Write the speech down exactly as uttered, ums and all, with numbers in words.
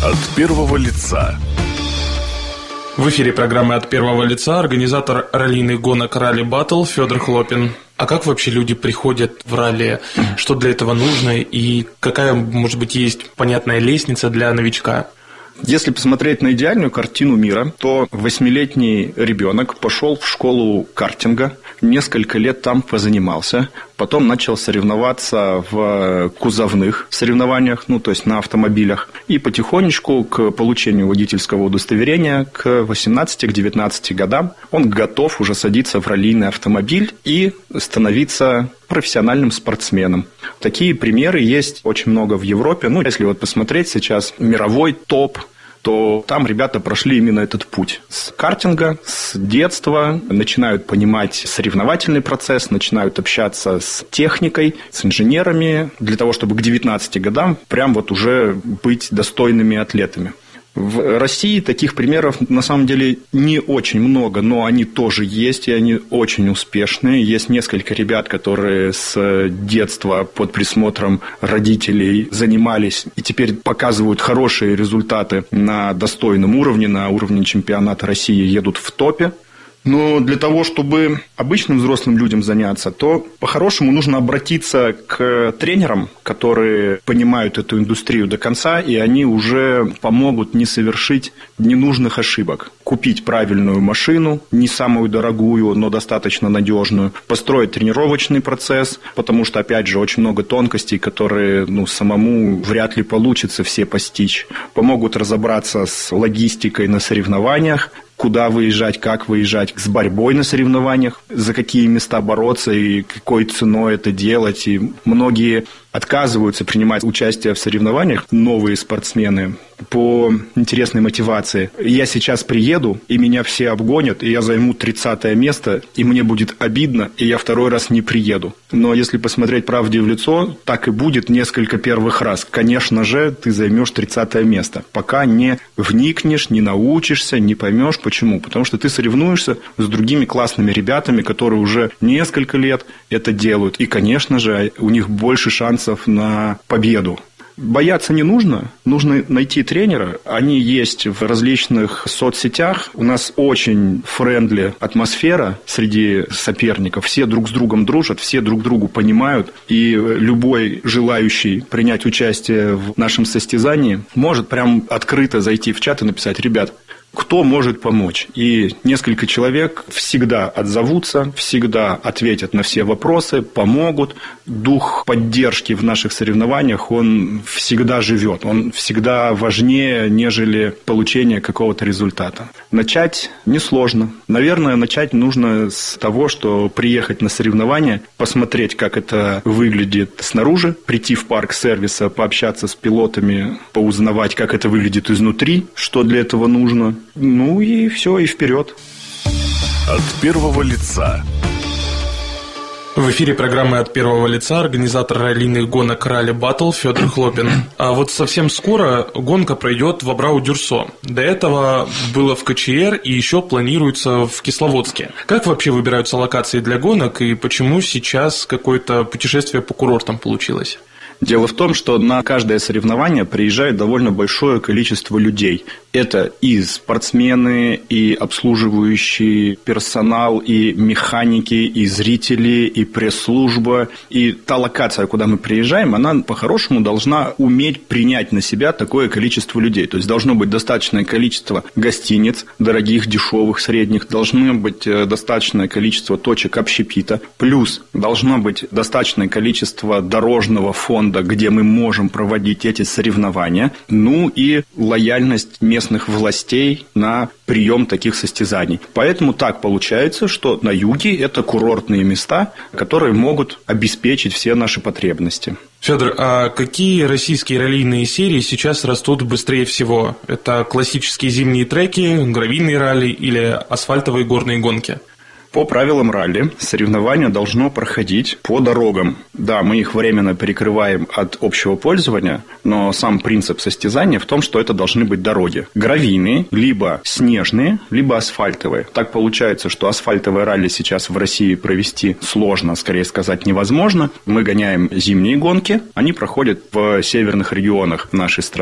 От первого лица. В эфире программы «От первого лица» организатор раллийных гонок «Ралли Баттл» Федор Хлопин. А как вообще люди приходят в ралли? Что для этого нужно? И какая, может быть, есть понятная лестница для новичка? Если посмотреть на идеальную картину мира, то восьмилетний ребенок пошел в школу картинга, несколько лет там позанимался, потом начал соревноваться в кузовных соревнованиях, ну то есть на автомобилях, и потихонечку к получению водительского удостоверения к восемнадцати-девятнадцати годам он готов уже садиться в раллийный автомобиль и становиться профессиональным спортсменом. Такие примеры есть очень много в Европе. Ну, если вот посмотреть сейчас мировой топ, то там ребята прошли именно этот путь. С картинга, с детства начинают понимать соревновательный процесс, начинают общаться с техникой, с инженерами, для того, чтобы к девятнадцати годам прям вот уже быть достойными атлетами. В России таких примеров на самом деле не очень много, но они тоже есть, и они очень успешные. Есть несколько ребят, которые с детства под присмотром родителей занимались и теперь показывают хорошие результаты на достойном уровне, на уровне чемпионата России, едут в топе. Но для того, чтобы обычным взрослым людям заняться, то по-хорошему нужно обратиться к тренерам, которые понимают эту индустрию до конца, и они уже помогут не совершить ненужных ошибок. Купить правильную машину, не самую дорогую, но достаточно надежную, построить тренировочный процесс, потому что, опять же, очень много тонкостей, которые ну, самому вряд ли получится все постичь. Помогут разобраться с логистикой на соревнованиях, куда выезжать, как выезжать, с борьбой на соревнованиях, за какие места бороться и какой ценой это делать. И многие отказываются принимать участие в соревнованиях, новые спортсмены, по интересной мотивации. Я сейчас приеду, и меня все обгонят, и я займу тридцатое место, и мне будет обидно, и я второй раз не приеду. Но если посмотреть правде в лицо, так и будет несколько первых раз. Конечно же, ты займешь тридцатое место, пока не вникнешь, не научишься, не поймешь, почему. Потому что ты соревнуешься с другими классными ребятами, которые уже несколько лет это делают. И, конечно же, у них больше шансов на победу. Бояться не нужно, нужно найти тренера. Они есть в различных соцсетях. У нас очень френдли атмосфера среди соперников. Все друг с другом дружат, все друг другу понимают. И любой желающий принять участие в нашем состязании может прям открыто зайти в чат и написать: ребят, кто может помочь? И несколько человек всегда отзовутся, всегда ответят на все вопросы, помогут. Дух поддержки в наших соревнованиях, он всегда живет. Он всегда важнее, нежели получение какого-то результата. Начать несложно. Наверное, начать нужно с того, что приехать на соревнования, посмотреть, как это выглядит снаружи, прийти в парк сервиса, пообщаться с пилотами, поузнавать, как это выглядит изнутри, что для этого нужно. Ну и все, и вперед. От первого лица. В эфире программы «От первого лица» организатор раллийных гонок «Ралли Баттл» Федор Хлопин. А вот совсем скоро гонка пройдет в Абрау-Дюрсо. До этого было в ка че эр и еще планируется в Кисловодске. Как вообще выбираются локации для гонок и почему сейчас какое-то путешествие по курортам получилось? Дело в том, что на каждое соревнование приезжает довольно большое количество людей. Это и спортсмены, и обслуживающий персонал, и механики, и зрители, и пресс-служба. И та локация, куда мы приезжаем, она по-хорошему должна уметь принять на себя такое количество людей. То есть должно быть достаточное количество гостиниц, дорогих, дешевых, средних. Должно быть достаточное количество точек общепита. Плюс должно быть достаточное количество дорожного фонда, где мы можем проводить эти соревнования, ну и лояльность местных властей на прием таких состязаний. Поэтому так получается, что на юге это курортные места, которые могут обеспечить все наши потребности. Федор, а какие российские раллийные серии сейчас растут быстрее всего? Это классические зимние треки, гравийные ралли или асфальтовые горные гонки? По правилам ралли соревнование должно проходить по дорогам. Да, мы их временно перекрываем от общего пользования, но сам принцип состязания в том, что это должны быть дороги. Гравийные, либо снежные, либо асфальтовые. Так получается, что асфальтовое ралли сейчас в России провести сложно, скорее сказать, невозможно. Мы гоняем зимние гонки, они проходят в северных регионах нашей страны.